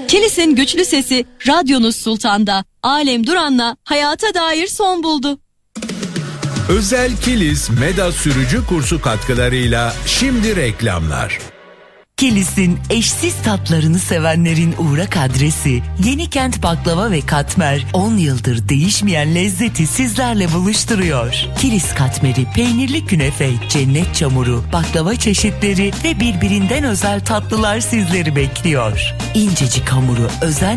Kilis'in güçlü sesi radyonuz Sultan'da. Alem Duran'la hayata dair son buldu. Özel Kilis Meda sürücü kursu katkılarıyla şimdi reklamlar. Kilis'in eşsiz tatlarını sevenlerin uğrak adresi Yenikent Baklava ve Katmer 10 yıldır değişmeyen lezzeti sizlerle buluşturuyor. Kilis Katmer'i peynirli künefe, cennet çamuru, baklava çeşitleri ve birbirinden özel tatlılar sizleri bekliyor. İncecik hamuru özenle